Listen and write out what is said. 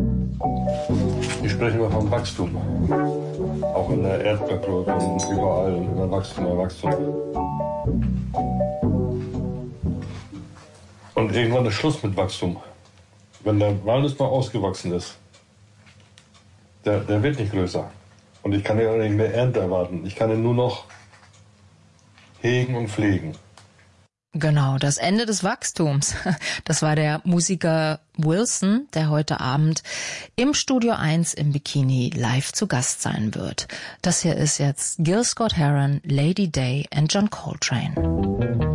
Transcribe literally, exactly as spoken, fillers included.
Ich spreche immer vom Wachstum. Auch in der Erdbeerproduktion, überall, immer Wachstum, immer Wachstum. Und irgendwann ist Schluss mit Wachstum. Wenn der Wald mal ausgewachsen ist, der, der wird nicht größer. Und ich kann ja auch nicht mehr Ernte erwarten. Ich kann ihn nur noch hegen und pflegen. Genau, das Ende des Wachstums. Das war der Musiker Wilson, der heute Abend im Studio eins im Bikini live zu Gast sein wird. Das hier ist jetzt Gil Scott-Heron, Lady Day und John Coltrane.